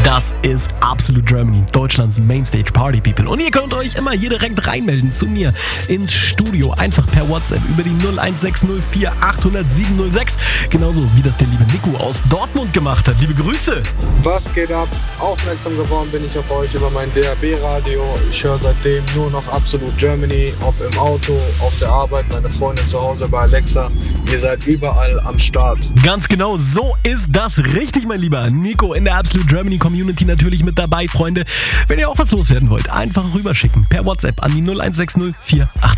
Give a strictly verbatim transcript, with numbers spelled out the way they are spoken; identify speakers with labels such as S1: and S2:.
S1: Das ist Absolute Germany, Deutschlands Mainstage Party People. Und ihr könnt euch immer hier direkt reinmelden zu mir ins Studio. Einfach per WhatsApp über die null eins sechs null vier acht null null sieben null sechs. Genauso wie das der liebe Nico aus Dortmund gemacht hat. Liebe Grüße.
S2: Was geht ab? Aufmerksam geworden bin ich auf euch über mein D A B-Radio. Ich höre seitdem nur noch Absolute Germany, ob im Auto, auf der Arbeit, meine Freundin zu Hause bei Alexa. Ihr seid überall am Start.
S1: Ganz genau, so ist das richtig, mein Lieber. Nico in der Absolute Germany Community natürlich mit dabei, Freunde. Wenn ihr auch was loswerden wollt, einfach rüberschicken per WhatsApp an die null eins sechs null vier acht